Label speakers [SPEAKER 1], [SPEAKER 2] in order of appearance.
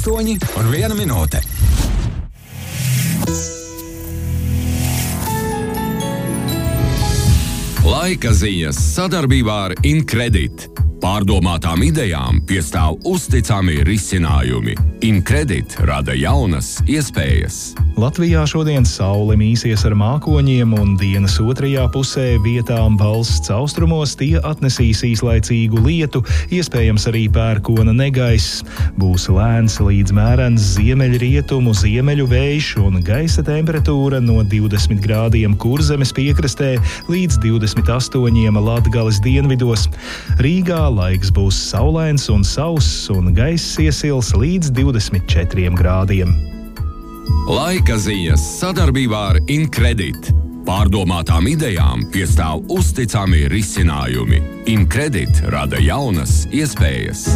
[SPEAKER 1] 8,1 minūte. Laika ziņas sadarbībā ar Incredit. Pārdomātām idejām piestāv uzticami risinājumi. Incredit rada jaunas iespējas.
[SPEAKER 2] Latvijā šodien saule mīsies ar mākoņiem un dienas otrajā pusē vietām valsts austrumos tie atnesīs īslaicīgu lietu, iespējams arī pērkona negaiss. Būs lēns līdz mērens ziemeļrietumu ziemeļu vējš un gaisa temperatūra no 20 grādiem Kurzemes piekrastē līdz 28 Latgales dienvidos. Rīgā laiks būs saulains un sauss un gaiss iesils līdz 24 grādiem.
[SPEAKER 1] Laika ziņas sadarbībā ar Incredit. Pārdomātām idejām piestāv uzticami risinājumi. Incredit rada jaunas iespējas.